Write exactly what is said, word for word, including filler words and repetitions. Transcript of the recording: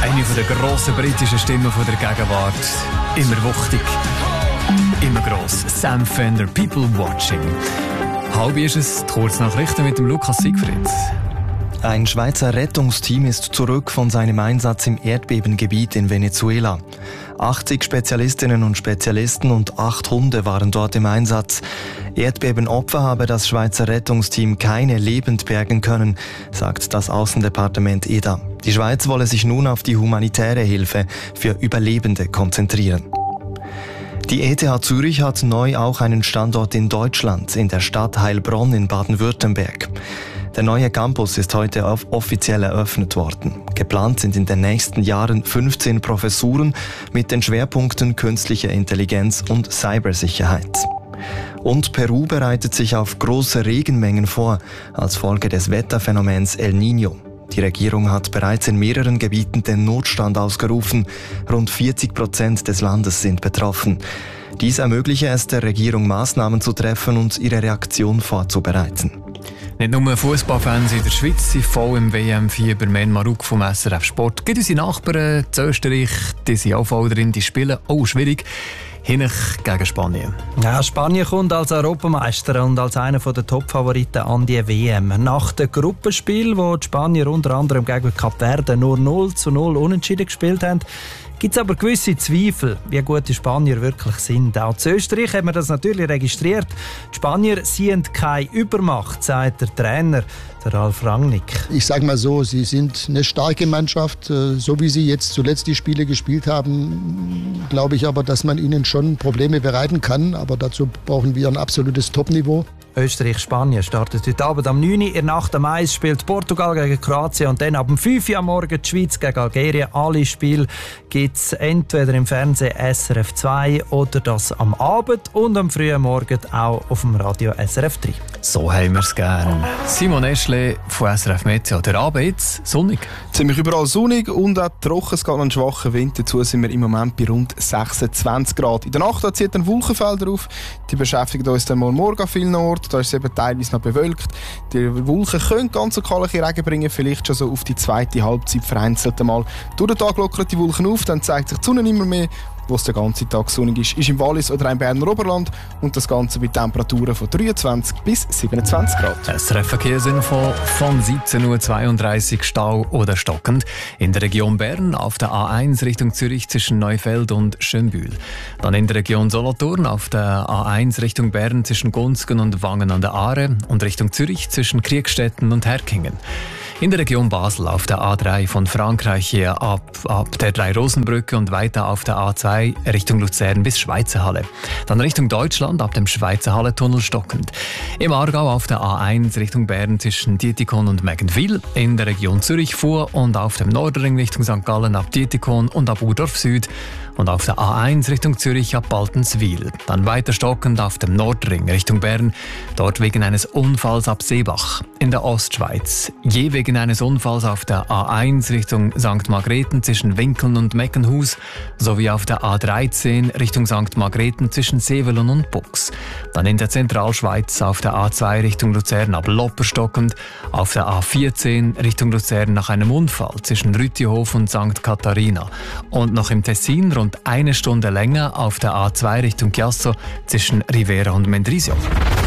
Eine von der grossen britischen Stimmen von der Gegenwart. Immer wuchtig, immer gross. Sam Fender, People Watching. Halb ist es, die Kurznachrichten mit dem Lukas Siegfried. Ein Schweizer Rettungsteam ist zurück von seinem Einsatz im Erdbebengebiet in Venezuela. achtzig Spezialistinnen und Spezialisten und acht Hunde waren dort im Einsatz. Erdbebenopfer habe das Schweizer Rettungsteam keine lebend bergen können, sagt das Aussendepartement E D A. Die Schweiz wolle sich nun auf die humanitäre Hilfe für Überlebende konzentrieren. Die E T H Zürich hat neu auch einen Standort in Deutschland, in der Stadt Heilbronn in Baden-Württemberg. Der neue Campus ist heute offiziell eröffnet worden. Geplant sind in den nächsten Jahren fünfzehn Professuren mit den Schwerpunkten künstliche Intelligenz und Cybersicherheit. Und Peru bereitet sich auf große Regenmengen vor, als Folge des Wetterphänomens El Niño. Die Regierung hat bereits in mehreren Gebieten den Notstand ausgerufen. Rund vierzig Prozent des Landes sind betroffen. Dies ermögliche es der Regierung, Maßnahmen zu treffen und ihre Reaktion vorzubereiten. Nicht nur Fußballfans in der Schweiz sind voll im W M-Fieber. Men Maruk vom S R F Sport. Geht unsere Nachbarn in Österreich, die sind auch voll drin, die spielen auch schwierig. Hinech gegen Spanien. Ja, Spanien kommt als Europameister und als einer der Top-Favoriten an die W M. Nach dem Gruppenspiel, wo die Spanier unter anderem gegen Kap Verde nur null zu null unentschieden gespielt haben, gibt es aber gewisse Zweifel, wie gut die Spanier wirklich sind. Auch in Österreich haben wir das natürlich registriert. Die Spanier sind keine Übermacht, sagt der Trainer, der Ralf Rangnick. Ich sage mal so, sie sind eine starke Mannschaft. So wie sie jetzt zuletzt die Spiele gespielt haben, glaube ich aber, dass man ihnen schon Probleme bereiten kann. Aber dazu brauchen wir ein absolutes Topniveau. Österreich-Spanien startet heute Abend am neun Uhr. In der Nacht am Eis spielt Portugal gegen Kroatien und dann ab fünf Uhr am Morgen die Schweiz gegen Algerien. Alle Spiele gibt es entweder im Fernsehen S R F zwei oder das am Abend und am frühen Morgen auch auf dem Radio S R F drei. So haben wir es gern. Simon Eschle von S R F Meteo. Der Abend jetzt sonnig. Ziemlich überall sonnig und auch trocken. Es geht noch einen schwachen Wind. Dazu sind wir im Moment bei rund sechsundzwanzig Grad. In der Nacht zieht ein Wolkenfelder auf. Die beschäftigt uns dann mal morgen an vielen Orten. Da ist es eben teilweise noch bewölkt. Die Wolken können ganz lokale Regen bringen, vielleicht schon so auf die zweite Halbzeit vereinzelt einmal. Durch den Tag lockern die Wolken auf, dann zeigt sich die Sonne immer mehr. Wo es den ganzen Tag sonnig ist, ist im Wallis oder im Berner Oberland und das Ganze bei Temperaturen von dreiundzwanzig bis siebenundzwanzig Grad. S R F Verkehrsinfo von siebzehn Uhr zweiunddreißig Stau oder stockend. In der Region Bern auf der A eins Richtung Zürich zwischen Neufeld und Schönbühl. Dann in der Region Solothurn auf der A eins Richtung Bern zwischen Gunzgen und Wangen an der Aare und Richtung Zürich zwischen Kriegstetten und Herkingen. In der Region Basel auf der A drei von Frankreich her ab, ab der Drei-Rosen-Brücke und weiter auf der A zwei Richtung Luzern bis Schweizerhalle. Dann Richtung Deutschland ab dem Schweizerhalle-Tunnel stockend. Im Aargau auf der A eins Richtung Bern zwischen Dietikon und Mägenwil. In der Region Zürich vor und auf dem Nordring Richtung Sankt Gallen ab Dietikon und ab Urdorf Süd. Und auf der A eins Richtung Zürich ab Baltenswil. Dann weiter stockend auf dem Nordring Richtung Bern, dort wegen eines Unfalls ab Seebach. In der Ostschweiz, je wegen eines Unfalls auf der A eins Richtung Sankt Margrethen zwischen Winkeln und Meckenhus, sowie auf der A dreizehn Richtung Sankt Margrethen zwischen Sevelen und Bux. Dann in der Zentralschweiz auf der A zwei Richtung Luzern ab Lopper stockend, auf der A vierzehn Richtung Luzern nach einem Unfall zwischen Rüttihof und Sankt Katharina. Und noch im Tessin rund eine Stunde länger auf der A zwei Richtung Chiasso zwischen Rivera und Mendrisio.